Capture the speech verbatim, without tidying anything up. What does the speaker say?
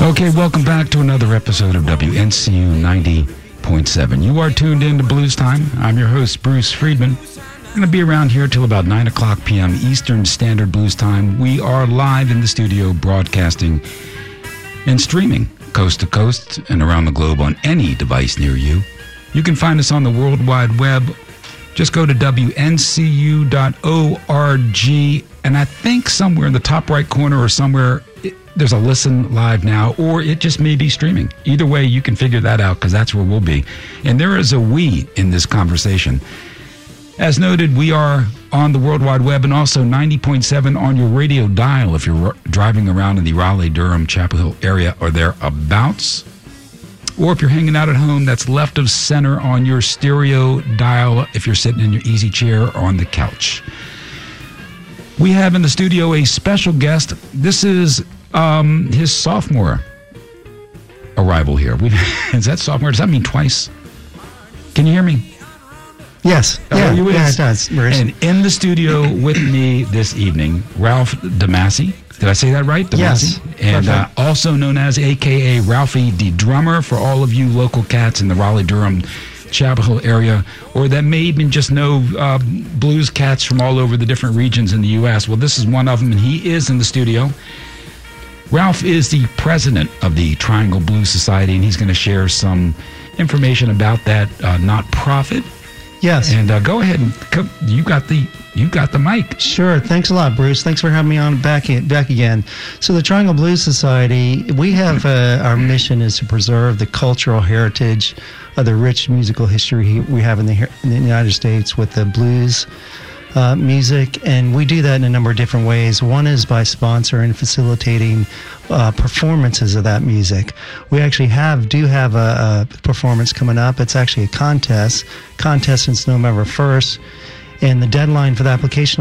Okay, welcome back to another episode of W N C U ninety point seven. You are tuned in to Blues Time. I'm your host, Bruce Friedman. I'm going to be around here till about nine o'clock p.m. Eastern Standard Blues Time. We are live in the studio broadcasting and streaming coast to coast and around the globe on any device near you. You can find us on the World Wide Web. Just go to W N C U dot org, and I think somewhere in the top right corner or somewhere it, there's a listen live now, or it just may be streaming. Either way, you can figure that out because that's where we'll be. And there is a we in this conversation. As noted, we are on the World Wide Web and also ninety point seven on your radio dial if you're driving around in the Raleigh, Durham, Chapel Hill area or thereabouts. Or if you're hanging out at home, that's left of center on your stereo dial if you're sitting in your easy chair or on the couch. We have in the studio a special guest. This is um, his sophomore arrival here. We, is that sophomore? Does that mean twice? Can you hear me? Yes. Oh, yeah, you yeah, it does. Bruce. And in the studio with me this evening, Ralph DeMasi. Did I say that right? DeMasi? Yes. And uh, also known as A K A Ralphie the Drummer for all of you local cats in the Raleigh-Durham, Chapel Hill area, or that may even just know uh, blues cats from all over the different regions in the U S. Well, this is one of them, and he is in the studio. Ralph is the president of the Triangle Blues Society, and he's going to share some information about that uh, not-profit. Yes. And uh, go ahead and co- you got the you got the mic. Sure. Thanks a lot, Bruce. Thanks for having me on back in, back again. So the Triangle Blues Society, we have uh, our mission is to preserve the cultural heritage of the rich musical history we have in the, in the United States with the blues uh, music, and we do that in a number of different ways. One is by sponsoring and facilitating uh, performances of that music. We actually have do have a, a performance coming up. It's actually a contest. Contest since November first. And the deadline for the application